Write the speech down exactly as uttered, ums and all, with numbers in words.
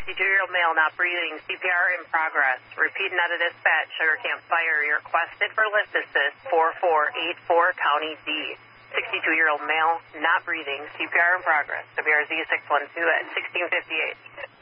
sixty-two-year-old male not breathing, C P R in progress. Repeat out of dispatch, Sugar Camp Fire. You're requested for lift assist four four eight four County D. sixty-two-year-old male not breathing, C P R in progress. W R Z six one two at sixteen fifty-eight.